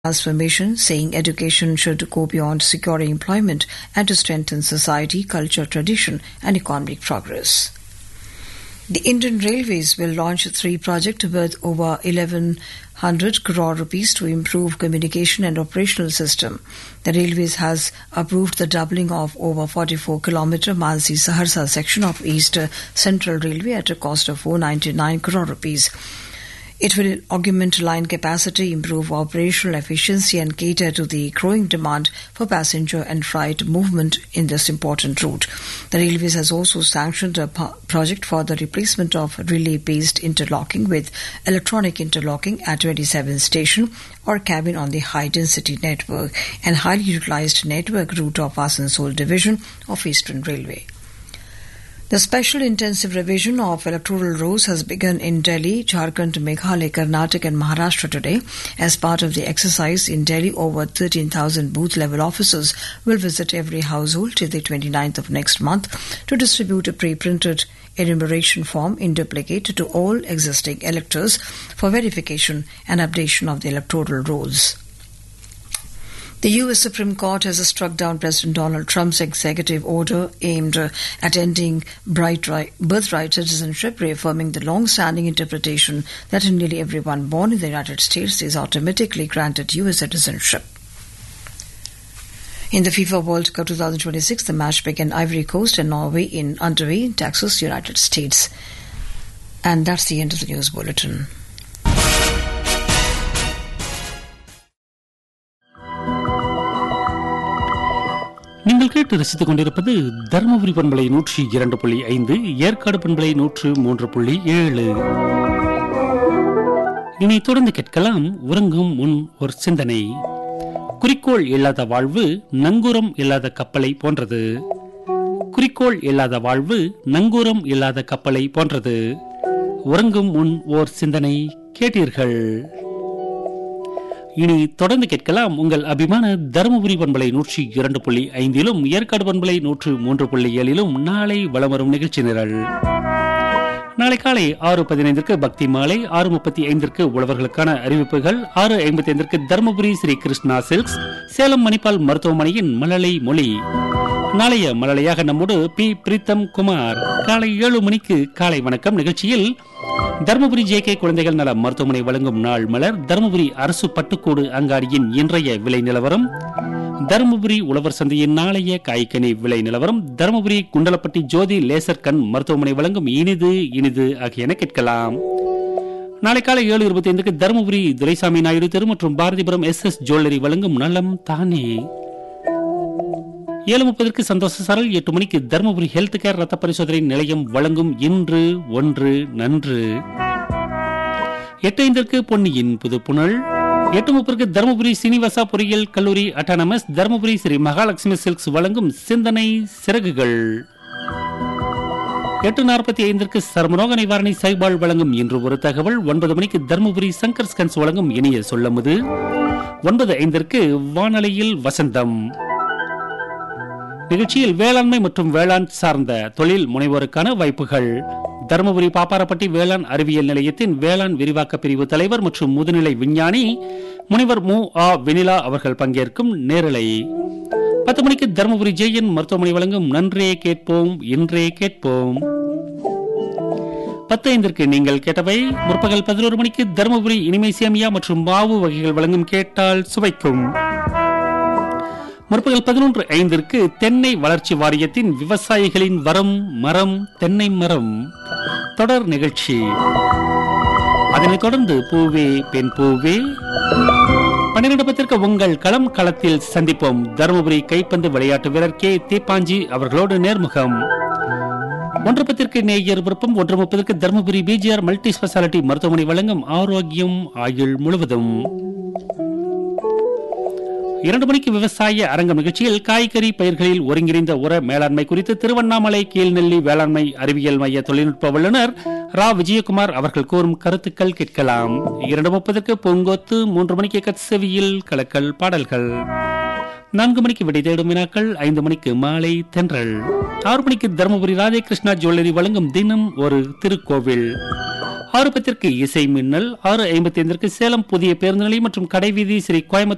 transformation, saying education should go beyond securing employment and to strengthen society, culture, tradition, and economic progress. The Indian Railways will launch 3 projects worth over 1,100 crore rupees to improve communication and operational system. The Railways has approved the doubling of over 44-kilometer Mansi-Saharsa section of East Central Railway at a cost of 499 crore rupees. It will augment line capacity, improve operational efficiency and cater to the growing demand for passenger and freight movement in this important route. The Railways has also sanctioned a project for the replacement of relay-based interlocking with electronic interlocking at 27 station or cabin on the high-density network and highly utilized network route of Asansol Division of Eastern Railway. The special intensive revision of electoral rolls has begun in Delhi, Jharkhand, Meghalaya, Karnataka and Maharashtra today. As part of the exercise in Delhi, over 13,000 booth-level officers will visit every household till the 29th of next month to distribute a pre-printed enumeration form in duplicate to all existing electors for verification and updation of the electoral rolls. The U.S. Supreme Court has struck down President Donald Trump's executive order aimed at ending birthright citizenship, reaffirming the long-standing interpretation that nearly everyone born in the United States is automatically granted U.S. citizenship. In the FIFA World Cup 2026, the match began Ivory Coast and Norway in underway, Texas, United States. And that's the end of the news bulletin. நீங்கள் கேட்டு ரசித்துக் கொண்டிருப்பது தருமபுரி பண்பலை 102.5, ஏற்காடு பண்பலை 103.7. இனி தொடர்ந்து கேட்கலாம் உறங்கும் முன் ஒரு சிந்தனை. குறிக்கோள் இல்லாத வாழ்வு நங்கூரம் இல்லாத கப்பலை போன்றது. குறிக்கோள் இல்லாத வாழ்வு நங்கூரம் இல்லாத கப்பலை போன்றது. உறங்கும் முன் ஓர் சிந்தனை கேட்டீர்கள். இனி தொடர்ந்து கேட்கலாம் உங்கள் அபிமான தருமபுரி பண்பலை 102.5 ஏற்காடு பண்பலை 103.7 நாளை வலம் வரும் நிகழ்ச்சி நிரல். நாளை காலை 6:15 பக்தி மாலை, 6:35 உழவர்களுக்கான அறிவிப்புகள், 6:55 தருமபுரி ஸ்ரீ கிருஷ்ணா சில்க்ஸ் சேலம் மணிப்பால் மருத்துவமனையின் மழலை மொழி. நாளைய மழலையாக நம்மோடு பி. பிரீத்தம் குமார். காலை 7 மணிக்கு காலை வணக்கம் நிகழ்ச்சியில் தருமபுரி ஜே.கே. குழந்தைகள் நல மருத்துவமனை வழங்கும் நாள் மலர், தருமபுரி அரசு பட்டுக்கூடு அங்காடியின் இன்றைய விலை நிலவரம், தருமபுரி உழவர் சந்தையின் நாளைய காய்கனி விலை நிலவரம், தருமபுரி குண்டலப்பட்டி ஜோதி லேசர் கண் மருத்துவமனை வழங்கும் இனிது இனிது ஆகியன கேட்கலாம். நாளை காலை 7:25 தருமபுரி துரைசாமி நாயுடு தெரு மற்றும் பாரதிபுரம் SS ஜுவல்லரி வழங்கும் நலம் தானே. 7:30 சந்தோஷ சரல். 8 மணிக்கு தருமபுரி ஹெல்த் கேர் ரத்த பரிசோதனை நிலையம் வழங்கும் இன்று ஒன்று நன்று. 8:05 பொன்னியின் புது புனல். 8:30 தருமபுரி சீனிவாசா பொறியியல் கல்லூரி அட்டானமஸ் தருமபுரி ஸ்ரீ மகாலட்சுமி சில்க்ஸ் வழங்கும் சிந்தனை சிறகுகள். 8:45 சர்மரோக நிவாரணி சைபால் வழங்கும் இன்று ஒரு தகவல். 9 மணிக்கு தருமபுரி சங்கர் ஸ்கன்ஸ் வழங்கும் இனிய சொல்லமுது. 9:05 வானலையில் வசந்தம் நிகழ்ச்சியில் வேளாண்மை மற்றும் வேளாண் சார்ந்த தொழில் முனைவோருக்கான வாய்ப்புகள். தருமபுரி பாப்பாரப்பட்டி வேளாண் அறிவியல் நிலையத்தின் வேளாண் விரிவாக்க பிரிவு தலைவர் மற்றும் முதுநிலை விஞ்ஞானி முனைவர் மு. ஆ. வெனிலா அவர்கள் பங்கேற்கும் நேரலை. 10 மணிக்கு தருமபுரி ஜெயன் மருத்துவமனை வழங்கும் நன்றே கேட்போம் இன்றே கேட்போம். 10:05 நீங்கள் கேட்டவை. முற்பகல் 11 மணிக்கு தருமபுரி இனிமை சேமியா மற்றும் மாவு வகைகள் வழங்கும் கேட்டால் சுவைக்கும். முற்பகல் 11:05 தென்னை வளர்ச்சி வாரியத்தின் விவசாயிகளின் வரம் மரம் தென்னை மரம் தொடர் நிகழ்ச்சி. அதனைத் தொடர்ந்து பூவே பெண் பூவே. 12:10 உங்கள் களத்தில் சந்திப்போம். தருமபுரி கைப்பந்து விளையாட்டு வீரர் கே. தீப்பாஞ்சி அவர்களோடு நேர்முகம். 1:10 நேயர் விருப்பம். 1:30 தருமபுரி BGR மல்டி ஸ்பெஷாலிட்டி மருத்துவமனை வழங்கும் ஆரோக்கியம் ஆயுள் முழுவதும். 2 மணிக்கு விவசாய அரங்கம் நிகழ்ச்சியில் காய்கறி பயிர்களில் ஒருங்கிணைந்த உர மேலாண்மை குறித்து திருவண்ணாமலை கீழ்நெல்லி வேளாண்மை அறிவியல் மைய தொழில்நுட்ப வல்லுநர் ரா. விஜயகுமார் அவர்கள் கூறும் கருத்துக்கள் கேட்கலாம். 2:30 பூங்கொத்து. 3 மணிக்கு கட்செவியில் கலக்கல் பாடல்கள். 4 மணிக்கு விடை தேடும் வினாக்கள். 5 மணிக்கு மாலை தென்றல். 6 மணிக்கு தருமபுரி ராதேகிருஷ்ணா ஜுவல்லரி வழங்கும் தினம் ஒரு திருக்கோவில். 6:10 இசை மின்னல். 6:55 சேலம் புதிய பேருந்து நிலையம் மற்றும் கடைவீதி ஸ்ரீ கோயம்புத்தூர்